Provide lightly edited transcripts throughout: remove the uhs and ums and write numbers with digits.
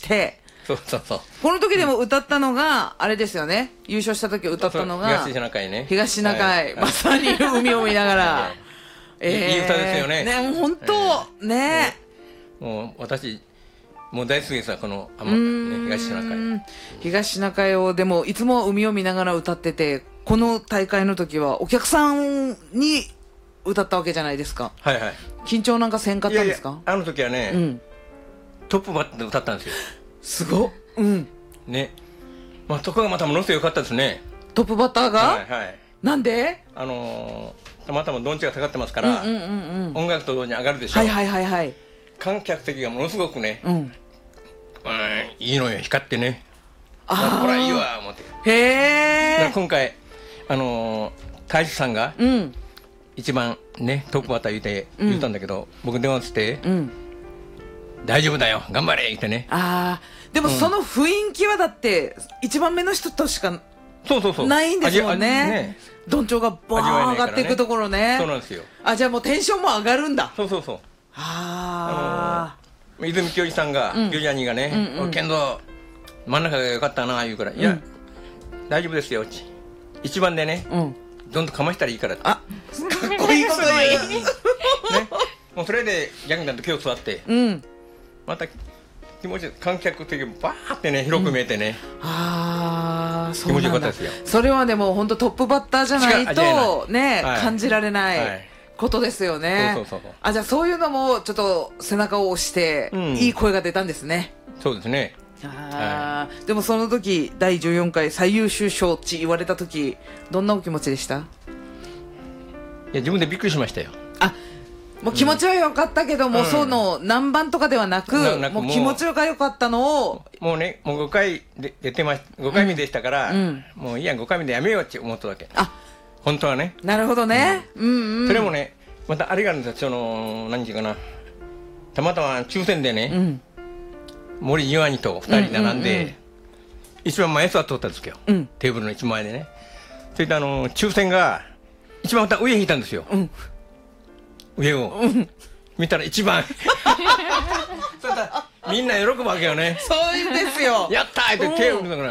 してそうそうそう。 この時でも歌ったのがあれですよね。優勝した時歌ったのが東シナ海ね。 東シナ海、 はいまさに海を見ながら、 いい歌ですよね。 もう本当、ね。 もう私もう大好きですわこの東シナ海。 東シナ海をでもいつも海を見ながら歌ってて、この大会の時はお客さんに歌ったわけじゃないですか。 はいはい。 緊張なんかせんかったんですか？ いやいやあの時はね、トップバッターで歌ったんですよ。 すごっ。 ね。まあそこがまたものすごい良かったですね。 トップバッターが、 はいはい。 なんで？ たまたまどんちが下がってますから、音楽と同時に上がるでしょ。 はいはいはいはい。 観客席がものすごくね、いいのよ、光ってね。これはいいわ思って。 へえ。 今回大志さんが一番ねトップバッター言ったんだけど、僕電話して、大丈夫だよ頑張れ言ってね。 でもその雰囲気はだって一番目の人としかないんですもんね。どんちょうがバーン上がっていくところね。 そうなんですよ。 じゃあもうテンションも上がるんだ。 そうそうそう。泉教授さんが、教授兄がね、けんど真ん中が良かったな言うから、いや大丈夫ですよ一番でね、どんどんかましたらいいからって。 かっこいいこと言うね。 もうそれで逆になって今日座って、また気持ち観客的にバーってね広く見えてね、気持ちよかったですよ。 それはでも本当トップバッターじゃないとね感じられないことですよね。じゃあそういうのもちょっと背中を押していい声が出たんですね。 そうですね。 でもその時第14回最優秀賞って言われた時どんなお気持ちでした？いや自分でびっくりしましたよ。 もう気持ちは良かったけども、その何番とかではなく、もう気持ちが良かったのをもうね、もう5回で出てました。5回目でしたから、もういいや5回目でやめようって思ったわけ。本当はね。 なるほどね。それもね、またあれがあるんですよ。何ていうかな、たまたま抽選でね、森優兄と2人並んで一番前座っておったんですけど、テーブルの一番前でね。それで抽選が一番また上にいたんですよ。上を見たら一番そしたらみんな喜ぶわけよね。 そうですよ。 やったーって手を振るだから、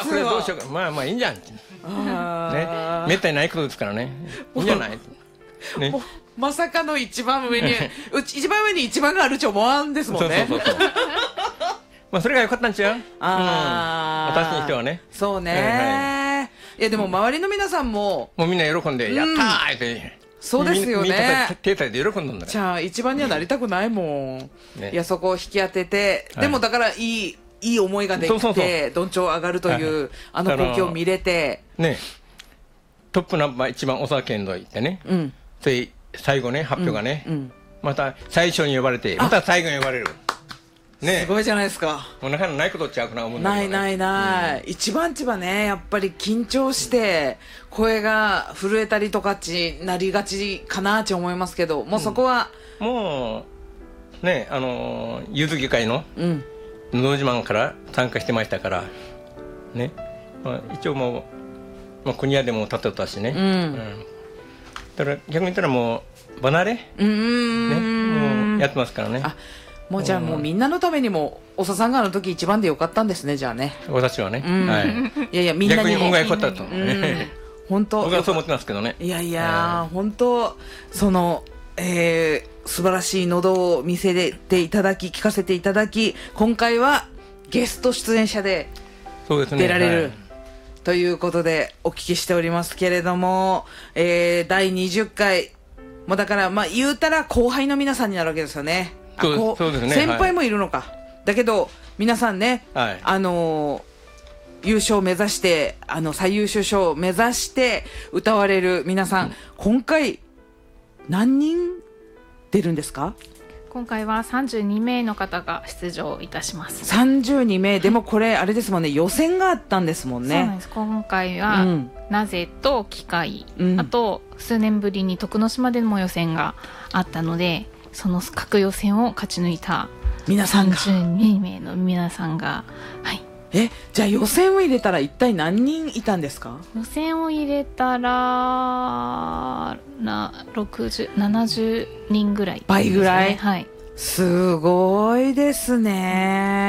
これどうしようか、まあまあいいんじゃんね、めったにないことですからね、いいんじゃないね。 まさかの一番上に一番上に一番があると思わんですもんね。 まあそれが良かったんちゃう。私にしてはね。 そうね。いやでも周りの皆さんももうみんな喜んでやったーってそうですよね。 手で喜んだんだから。 じゃあ一番にはなりたくないもん。いやそこを引き当てて、でもだからいい思いができてどんちょう上がるという光景を見れてね。トップナンバー一番大阪県の行ってね。それ最後ね発表がね、また最初に呼ばれてまた最後に呼ばれる。 すごいじゃないですか。 もうなかなかないことちゃうかな思うんだけど。 ない一番千葉ね、やっぱり緊張して声が震えたりとかなりがちかなって思いますけど、もうそこはもうねゆず議会ののど自慢から参加してましたからね、一応もう国屋でも立ってたしね、だから逆に言ったらもう離れねもうやってますからね。 もうじゃあもうみんなのためにもおささんがあの時一番でよかったんですね。じゃあね私はね、 いやいやみんなに逆に音が良かったと本当僕はそう思ってますけどね。 いやいや本当その素晴らしい喉を見せていただき聞かせていただき、今回はゲスト出演者で出られるということでお聞きしておりますけれども、第20回もうだから言うたら後輩の皆さんになるわけですよね。 そうですね。 先輩もいるのか、だけど皆さんね、優勝を目指して最優秀賞を目指して歌われる皆さん、今回何人出るんですか？ 今回は32名の方が出場いたします。 32名でもこれあれですもんね、予選があったんですもんね。 そうなんです。今回は、なぜと機械、あと数年ぶりに徳之島でも予選があったので、その各予選を勝ち抜いた皆さんが 32名の皆さんが、 じゃあ予選を入れたら一体何人いたんですか？ 予選を入れたら60、70人ぐらい、 倍ぐらい、 はい、 すごいですね。